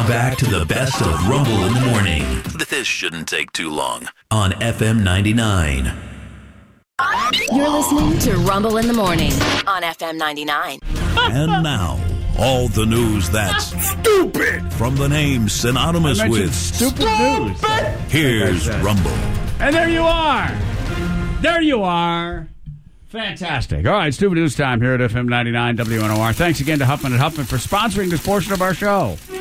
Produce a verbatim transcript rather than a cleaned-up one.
back to the best of Rumble in the Morning. This shouldn't take too long. On F M ninety-nine. You're listening to Rumble in the Morning on F M ninety-nine. And now, all the news that's stupid from the name synonymous with stupid news. Here's Rumble. And there you are. There you are. Fantastic. All right, stupid news time here at F M ninety-nine W N O R. Thanks again to Huffman and Huffman for sponsoring this portion of our show.